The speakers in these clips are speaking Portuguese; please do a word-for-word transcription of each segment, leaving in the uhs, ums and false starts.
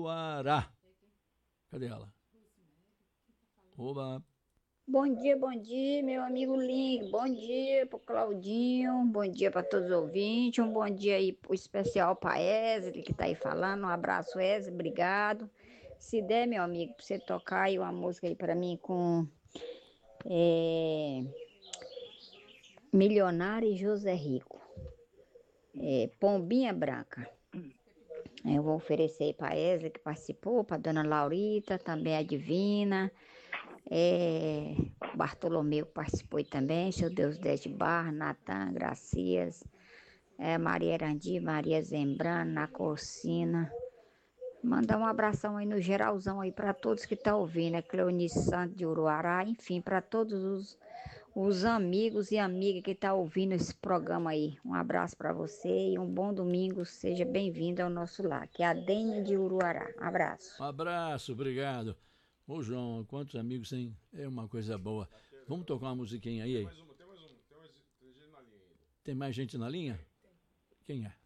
Juruará. Cadê ela? Oba. Bom dia, bom dia, meu amigo lindo. Bom dia pro Claudinho. Bom dia para todos os ouvintes. Um bom dia aí pro especial para Wesley, que tá aí falando. Um abraço, Wesley. Obrigado. Se der, meu amigo, pra você tocar aí uma música aí para mim com é, Milionário e José Rico. É, Pombinha Branca. Eu vou oferecer aí para Wesley, que participou, para dona Laurita, também a Divina. É, Bartolomeu participou aí também, seu Deus dez de Barra, Natan, Gracias, é, Maria Erandi, Maria Zembrana, na Corcina. Mandar um abração aí no geralzão aí para todos que estão ouvindo, é Cleonice Santos de Uruará, enfim, para todos os, os amigos e amigas que estão ouvindo esse programa aí. Um abraço para você e um bom domingo, seja bem-vindo ao nosso lar, que é a Dênia de Uruará. Abraço. Um abraço, obrigado. Ô, João, quantos amigos tem? É uma coisa boa. Vamos tocar uma musiquinha aí? Tem mais uma, tem mais uma. Tem mais, tem gente na linha ainda. Tem mais gente na linha? Quem é?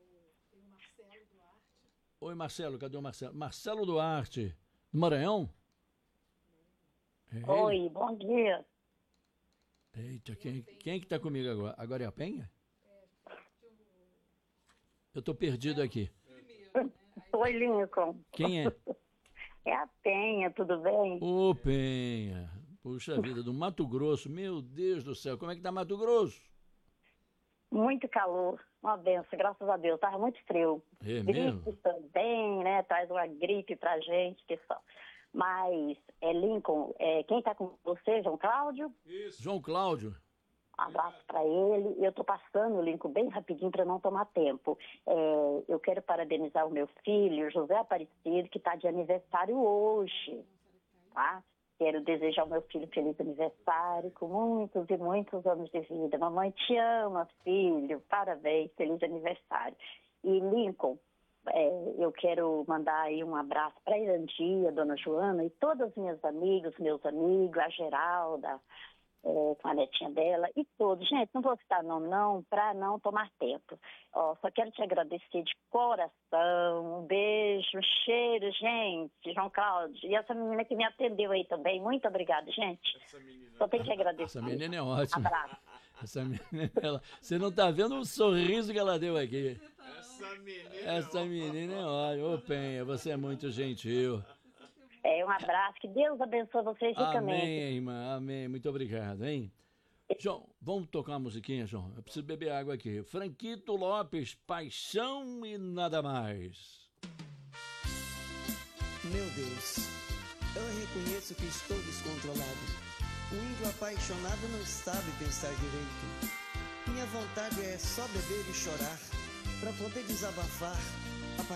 Oi, Marcelo, cadê o Marcelo? Marcelo Duarte, do Maranhão? É. Oi, bom dia. Eita, quem, quem que tá comigo agora? Agora é a Penha? Eu tô perdido aqui. Oi, Lincoln. Quem é? É a Penha, tudo bem? Ô, Penha. Puxa vida, do Mato Grosso. Meu Deus do céu, como é que tá Mato Grosso? Muito calor, uma benção, graças a Deus. Tava muito frio. É Gripe mesmo? também, né? Traz uma gripe pra gente, que só. Mas, é, Lincoln, é, quem tá com você, João Cláudio? Isso. João Cláudio. Um abraço para ele. Eu estou passando, Lincoln, bem rapidinho para não tomar tempo. É, eu quero parabenizar o meu filho, José Aparecido, que está de aniversário hoje, tá? Quero desejar ao meu filho feliz aniversário, com muitos e muitos anos de vida. Mamãe te ama, filho. Parabéns, feliz aniversário. E, Lincoln, é, eu quero mandar aí um abraço para a Irandia, Dona Joana e todas as minhas amigas, meus amigos, a Geralda, É, com a netinha dela e todos. Gente, não vou citar nome não, para não tomar tempo. Ó, só quero te agradecer de coração, um beijo, um cheiro, gente, João Cláudio. E essa menina que me atendeu aí também, muito obrigada, gente. Essa menina. Só tenho que agradecer. Essa menina é ótima. Abraço. Essa menina, ela, você não tá vendo o sorriso que ela deu aqui. Essa menina. Essa menina é ótima. Ô, Penha, você é muito gentil. É, um abraço, que Deus abençoe vocês ricamente. Amém, irmã, amém. Muito obrigado, hein? João, vamos tocar uma musiquinha, João? Eu preciso beber água aqui. Franquito Lopes, Paixão e Nada Mais. Meu Deus, eu reconheço que estou descontrolado. O índio apaixonado não sabe pensar direito. Minha vontade é só beber e chorar, pra poder desabafar